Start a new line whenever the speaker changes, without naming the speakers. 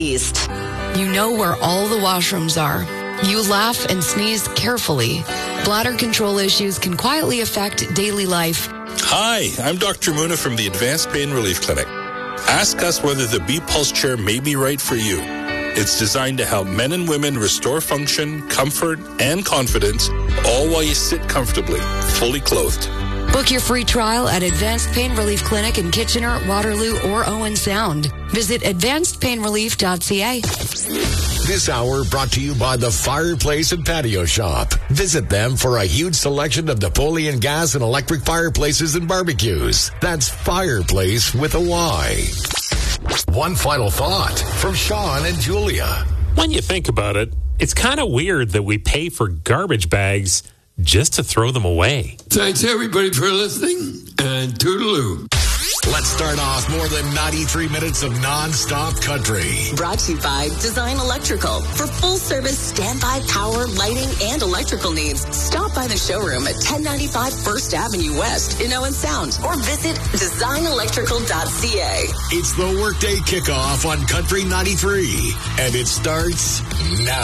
East.
You know where all the washrooms are. You laugh and sneeze carefully. Bladder control issues can quietly affect daily life.
Hi, I'm Dr. Muna from the Advanced Pain Relief Clinic. Ask us whether the B-Pulse chair may be right for you. It's designed to help men and women restore function, comfort, and confidence, all while you sit comfortably, fully clothed.
Book your free trial at Advanced Pain Relief Clinic in Kitchener, Waterloo, or Owen Sound. Visit advancedpainrelief.ca.
This hour brought to you by the Fireplace and Patio Shop. Visit them for a huge selection of Napoleon gas and electric fireplaces and barbecues. That's Fireplace with a Y. One final thought from Sean and Julia.
When you think about it, it's kind of weird that we pay for garbage bags just to throw them away.
Thanks, everybody, for listening, and toodaloo.
Let's start off more than 93 minutes of non-stop country.
Brought to you by Design Electrical. For full-service standby power, lighting, and electrical needs, stop by the showroom at 1095 First Avenue West in Owen Sound or visit designelectrical.ca.
It's the Workday Kickoff on Country 93, and it starts now.